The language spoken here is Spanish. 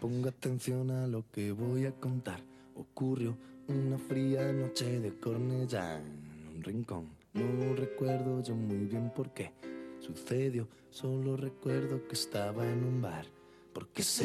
Ponga atención a lo que voy a contar. Ocurrió una fría noche de Cornellá en un rincón. No recuerdo yo muy bien por qué sucedió. Solo recuerdo que estaba en un bar. Porque se